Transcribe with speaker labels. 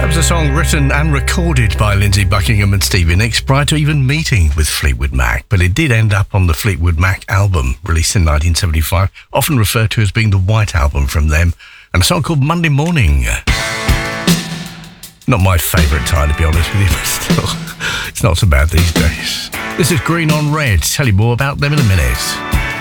Speaker 1: That was a song written and recorded by Lindsey Buckingham and Stevie Nicks prior to even meeting with Fleetwood Mac, but it did end up on the Fleetwood Mac album, released in 1975, often referred to as being the White Album from them, and a song called Monday Morning. Not my favourite time, to be honest with you, but still, it's not so bad these days. This is Green on Red. Tell you more about them in a minute.